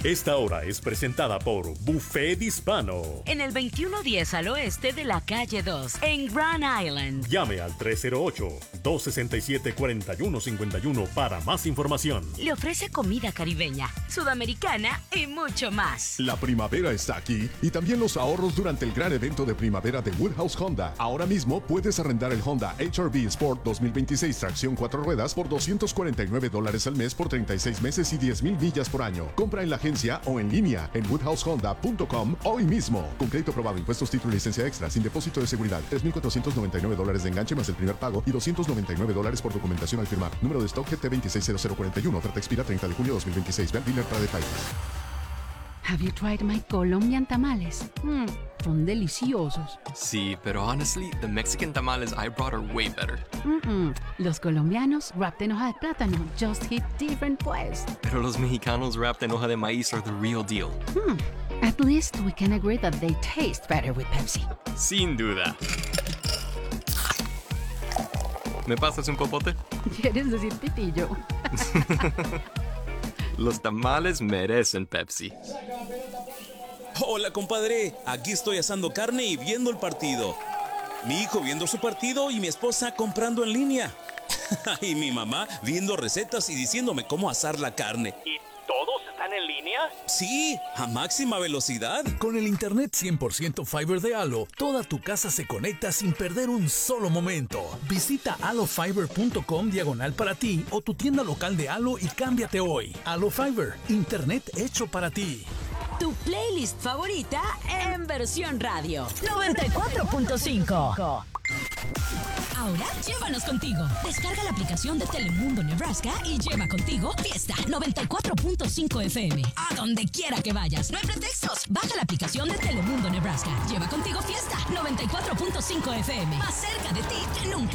Esta hora es presentada por Buffet Hispano. En el 2110 al oeste de la calle 2, en Grand Island. Llame al 308-267-4151 para más información. Le ofrece comida caribeña, sudamericana y mucho más. La primavera está aquí y también los ahorros durante el gran evento de primavera de Woodhouse Honda. Ahora mismo puedes arrendar el Honda HR-V Sport 2026 tracción 4 ruedas por $249 al mes por 36 meses y 10,000 millas por año. Compra en la agencia o en línea en woodhousehonda.com hoy mismo. Con crédito aprobado, impuestos, título y licencia extra, sin depósito de seguridad. $3,499 de enganche más el primer pago y $299 por documentación al firmar. Número de stock GT260041. Oferta expira 30 de junio 2026. Ve al dealer para detalles. Have you tried my Colombian tamales? Son deliciosos. Sí, pero honestly, the Mexican tamales I brought are way better. Los colombianos wrapped en hoja de plátano just hit different, pues. Pero los mexicanos wrapped en hoja de maíz are the real deal. At least we can agree that they taste better with Pepsi. Sin duda. ¿Me pasas un popote? ¿Quieres decir pitillo? Los tamales merecen Pepsi. Hola, compadre. Aquí estoy asando carne y viendo el partido. Mi hijo viendo su partido y mi esposa comprando en línea. Y mi mamá viendo recetas y diciéndome cómo asar la carne. ¿Y todos están en línea? Sí, a máxima velocidad. Con el internet 100% Fiber de Halo, toda tu casa se conecta sin perder un solo momento. Visita halofiber.com /para ti o tu tienda local de Halo y cámbiate hoy. Halo Fiber, internet hecho para ti. Tu playlist favorita en versión radio. 94.5. Ahora, llévanos contigo. Descarga la aplicación de Telemundo Nebraska y lleva contigo Fiesta 94.5 FM. A donde quiera que vayas. No hay pretextos. Baja la aplicación de Telemundo Nebraska. Lleva contigo Fiesta 94.5 FM. Más cerca de ti que nunca.